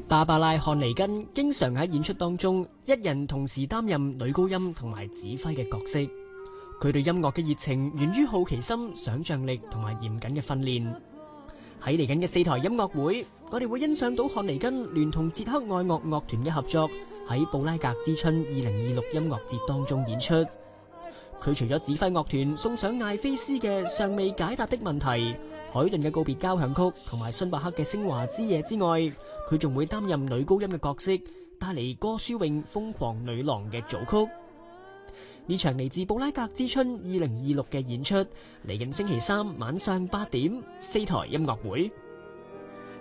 芭芭拉·漢尼根經常喺演出當中一人同時擔任女高音同埋指揮嘅角色。佢對音樂嘅熱情源於好奇心、想像力同埋嚴謹嘅訓練。喺嚟緊嘅4台音樂會，我哋會欣賞到漢尼根聯同捷克愛樂樂團嘅合作，喺布拉格之春2026音樂節當中演出。佢除咗指揮樂團送上艾菲斯嘅尚未解答的問題、海頓嘅告別交響曲同埋遜伯克嘅昇華之夜之外，佢仲會擔任女高音嘅角色，帶嚟歌舒詠瘋狂女郎嘅組曲。呢場嚟自布拉格之春2026嘅演出，嚟緊星期3晚上8點，4台音樂會。